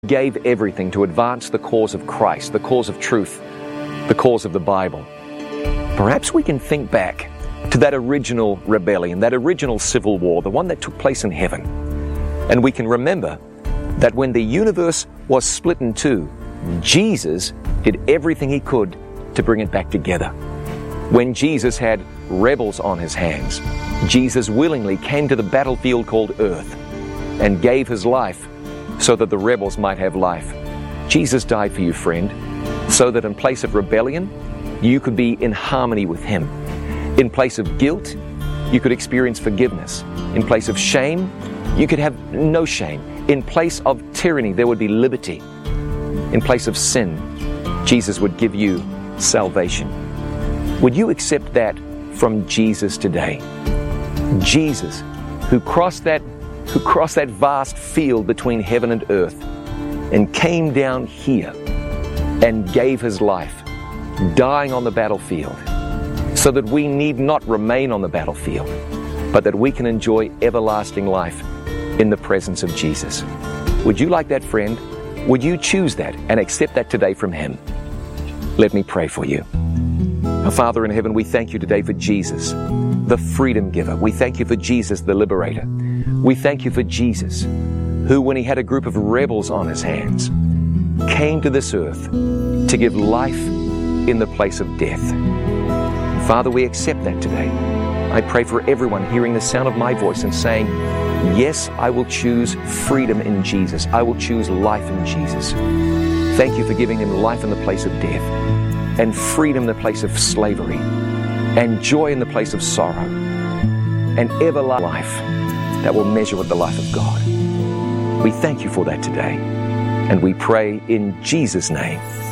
gave everything to advance the cause of Christ, the cause of truth, the cause of the Bible. Perhaps we can think back to that original rebellion, that original civil war, the one that took place in heaven. And we can remember that when the universe was split in two, Jesus did everything he could to bring it back together. When Jesus had rebels on his hands, Jesus willingly came to the battlefield called earth and gave his life so that the rebels might have life. Jesus died for you, friend, so that in place of rebellion, you could be in harmony with him. In place of guilt, you could experience forgiveness. In place of shame, you could have no shame. In place of tyranny, there would be liberty. In place of sin, Jesus would give you salvation. Would you accept that from Jesus today? Jesus, who crossed that vast field between heaven and earth and came down here and gave his life, dying on the battlefield, so that we need not remain on the battlefield, but that we can enjoy everlasting life in the presence of Jesus. Would you like that, friend? Would you choose that and accept that today from him? Let me pray for you. Our Father in heaven, we thank you today for Jesus, the freedom giver. We thank you for Jesus, the liberator. We thank you for Jesus, who, when he had a group of rebels on his hands, came to this earth to give life in the place of death. Father, we accept that today. I pray for everyone hearing the sound of my voice and saying, yes, I will choose freedom in Jesus. I will choose life in Jesus. Thank you for giving him life in the place of death, and freedom in the place of slavery, and joy in the place of sorrow, and everlasting life that will measure with the life of God. We thank you for that today, and we pray in Jesus' name.